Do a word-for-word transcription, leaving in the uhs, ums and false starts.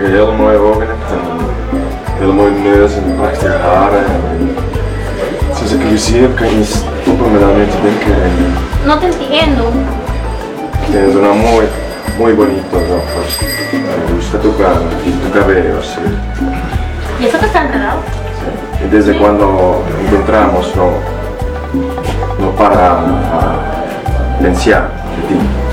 hele mooie ogen hebt en een hele mooie neus en prachtige haren. En sinds ik u gezien heb, kan ik niet stoppen met aan u te denken. En, No te entiendo. tienes una muy, muy bonitos ojos. Me gusta tu cara y tu cabello, sí. ¿Y eso que está enredado? Y desde cuando encontramos no, no para a pensar de ti.